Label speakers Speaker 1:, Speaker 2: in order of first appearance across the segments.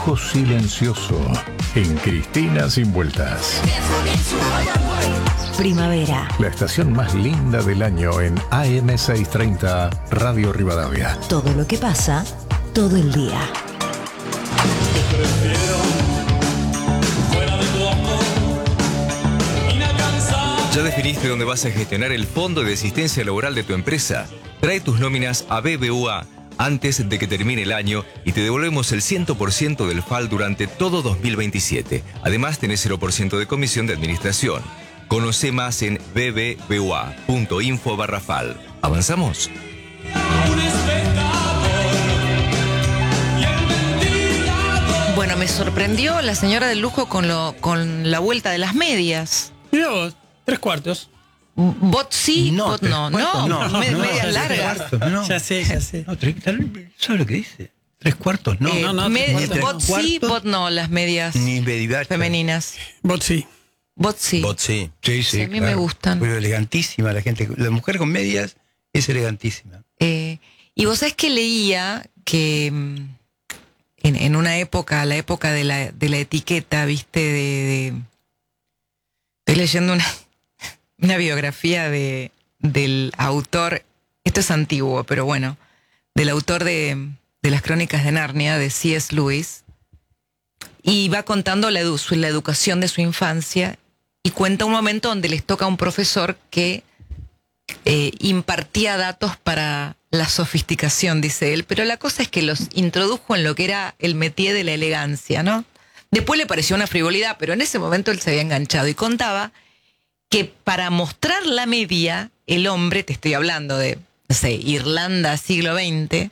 Speaker 1: lujo silencioso en Cristina Sin Vueltas.
Speaker 2: Primavera.
Speaker 1: La estación más linda del año en AM 630 Radio Rivadavia.
Speaker 2: Todo lo que pasa, todo el día.
Speaker 3: ¿Ya definiste dónde vas a gestionar el fondo de asistencia laboral de tu empresa? Trae tus nóminas a BBVA antes de que termine el año y te devolvemos el 100% del FAL durante todo 2027. Además, tenés 0% de comisión de administración. Conoce más en bbva.info/FAL. ¿Avanzamos?
Speaker 4: Bueno, me sorprendió la señora del lujo con la vuelta de las medias.
Speaker 5: Mira vos, 3/4.
Speaker 4: Bot sí,
Speaker 6: No,
Speaker 4: bot no. No, medias largas.
Speaker 6: No.
Speaker 5: Ya sé.
Speaker 6: No, ¿sabes lo que dice? 3/4, no.
Speaker 4: Bot sí, bot no, las medias
Speaker 6: Ni medidas
Speaker 4: femeninas.
Speaker 5: Bot sí.
Speaker 4: Bot sí.
Speaker 3: Bot sí.
Speaker 4: Sí, a mí me gustan.
Speaker 6: Pero elegantísima la gente. La mujer con medias es elegantísima.
Speaker 4: Y vos sabés que leía que en una época, la época de la etiqueta, viste, estoy leyendo una biografía del autor, esto es antiguo, pero bueno, del autor de las Crónicas de Narnia, de C.S. Lewis, y va contando la educación de su infancia, y cuenta un momento donde les toca a un profesor que impartía datos para la sofisticación, dice él, pero la cosa es que los introdujo en lo que era el métier de la elegancia, ¿no? Después le pareció una frivolidad, pero en ese momento él se había enganchado y contaba que para mostrar la media, el hombre, te estoy hablando de, no sé, Irlanda, siglo XX,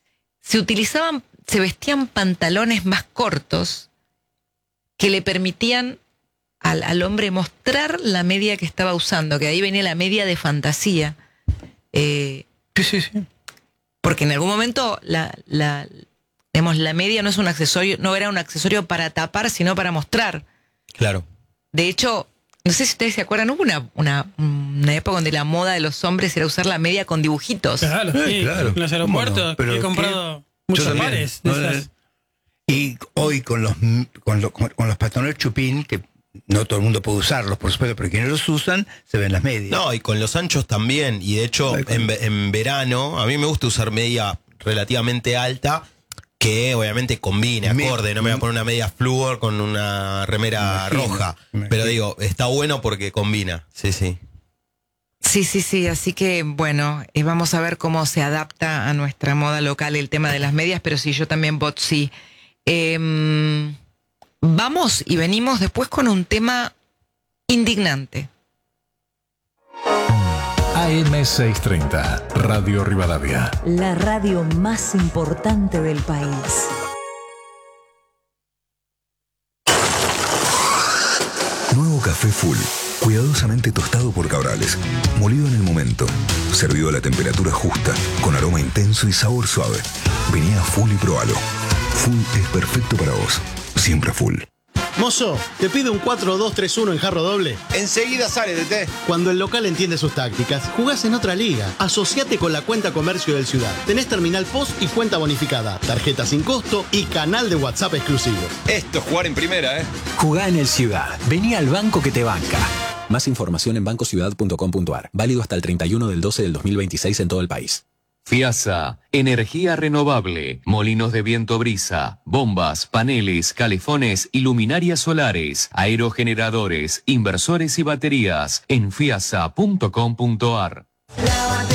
Speaker 4: se vestían pantalones más cortos que le permitían al hombre mostrar la media que estaba usando, que ahí venía la media de fantasía.
Speaker 6: Sí.
Speaker 4: Porque en algún momento digamos, la media no es un accesorio, no era un accesorio para tapar, sino para mostrar.
Speaker 3: Claro.
Speaker 4: De hecho, no sé si ustedes se acuerdan, hubo una época donde la moda de los hombres era usar la media con dibujitos.
Speaker 5: Claro, sí.
Speaker 6: Claro.
Speaker 5: En los aeropuertos
Speaker 6: No, pero
Speaker 5: he comprado muchos
Speaker 6: también,
Speaker 5: pares.
Speaker 6: ¿no?
Speaker 5: De esas.
Speaker 6: Y hoy con los pantalones chupín, que no todo el mundo puede usarlos, por supuesto, pero quienes los usan, se ven las medias.
Speaker 7: No, y con los anchos también. Y de hecho, en verano, a mí me gusta usar media relativamente alta, que obviamente combine, acorde. No me voy a poner una media flúor con una remera roja. Pero digo, está bueno porque combina. Sí.
Speaker 4: Sí, así que bueno, vamos a ver cómo se adapta a nuestra moda local el tema de las medias, pero sí, yo también bot sí. Vamos y venimos después con un tema indignante.
Speaker 1: AM 630 Radio Rivadavia.
Speaker 2: La radio más importante del país.
Speaker 8: Nuevo café Full, cuidadosamente tostado por Cabrales, molido en el momento, servido a la temperatura justa, con aroma intenso y sabor suave. Vení a Full y probalo. Full es perfecto para vos, siempre Full.
Speaker 9: Mozo, te pido un 4-2-3-1 en jarro doble.
Speaker 7: Enseguida sale, Tete.
Speaker 9: Cuando el local entiende sus tácticas, jugás en otra liga. Asociate con la cuenta comercio del Ciudad. Tenés terminal post y cuenta bonificada, tarjeta sin costo y canal de WhatsApp exclusivo.
Speaker 7: Esto es jugar en primera, ¿eh?
Speaker 10: Jugá en el Ciudad. Vení al banco que te banca. Más información en bancociudad.com.ar. Válido hasta el 31 del 12 del 2026 en todo el país.
Speaker 11: FIASA, energía renovable, molinos de viento brisa, bombas, paneles, calefones y luminarias solares, aerogeneradores, inversores y baterías en fiasa.com.ar.